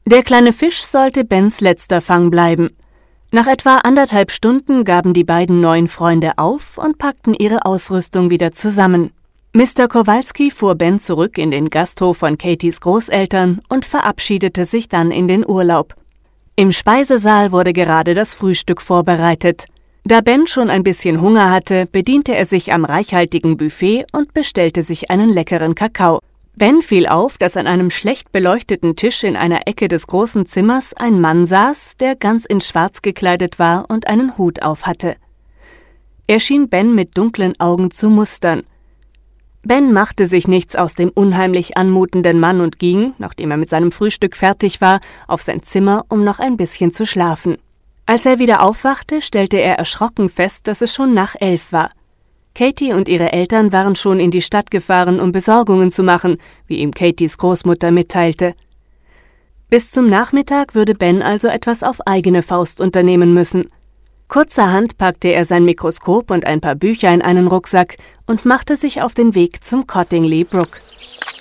Der kleine Fisch sollte Bens letzter Fang bleiben. Nach etwa 1,5 Stunden gaben die beiden neuen Freunde auf und packten ihre Ausrüstung wieder zusammen. Mr. Kowalski fuhr Ben zurück in den Gasthof von Katies Großeltern und verabschiedete sich dann in den Urlaub. Im Speisesaal wurde gerade das Frühstück vorbereitet. Da Ben schon ein bisschen Hunger hatte, bediente er sich am reichhaltigen Buffet und bestellte sich einen leckeren Kakao. Ben fiel auf, dass an einem schlecht beleuchteten Tisch in einer Ecke des großen Zimmers ein Mann saß, der ganz in Schwarz gekleidet war und einen Hut aufhatte. Er schien Ben mit dunklen Augen zu mustern. Ben machte sich nichts aus dem unheimlich anmutenden Mann und ging, nachdem er mit seinem Frühstück fertig war, auf sein Zimmer, um noch ein bisschen zu schlafen. Als er wieder aufwachte, stellte er erschrocken fest, dass es schon nach 11 war. Katie und ihre Eltern waren schon in die Stadt gefahren, um Besorgungen zu machen, wie ihm Katies Großmutter mitteilte. Bis zum Nachmittag würde Ben also etwas auf eigene Faust unternehmen müssen. Kurzerhand packte er sein Mikroskop und ein paar Bücher in einen Rucksack und machte sich auf den Weg zum Cottingley Brook.